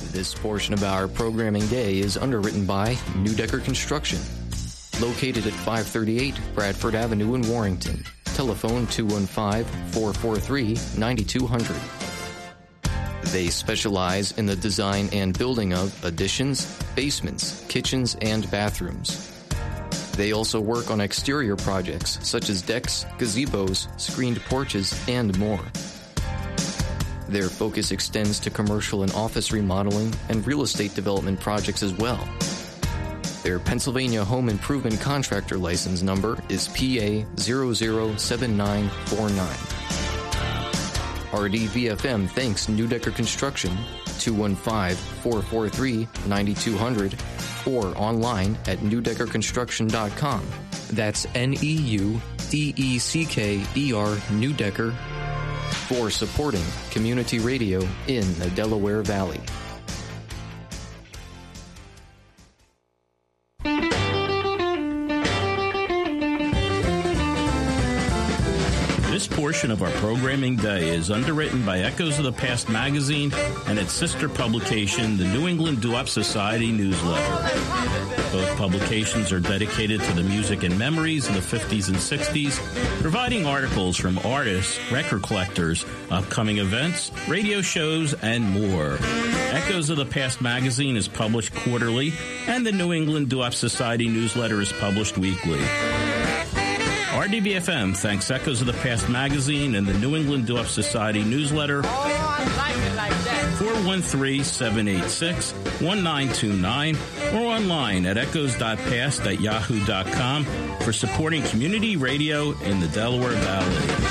This portion of our programming day is underwritten by New Decker Construction. Located at 538 Bradford Avenue in Warrington. Telephone 215-443-9200. They specialize in the design and building of additions, basements, kitchens, and bathrooms. They also work on exterior projects such as decks, gazebos, screened porches, and more. Their focus extends to commercial and office remodeling and real estate development projects as well. Their Pennsylvania Home Improvement Contractor License number is PA 007949. RDVFM thanks New Decker Construction, 215-443-9200, or online at newdeckerconstruction.com. That's NEUDECKER, New Decker, for supporting community radio in the Delaware Valley. This portion of our programming day is underwritten by Echoes of the Past magazine and its sister publication, the New England Doo-Wop Society newsletter. Both publications are dedicated to the music and memories of the 50s and 60s, providing articles from artists, record collectors, upcoming events, radio shows, and more. Echoes of the Past magazine is published quarterly, and the New England Doo-Wop Society newsletter is published weekly. RDBFM thanks Echoes of the Past magazine and the New England Doo-Wop Society newsletter. 413-786-1929 or online at echoes.past@yahoo.com for supporting community radio in the Delaware Valley.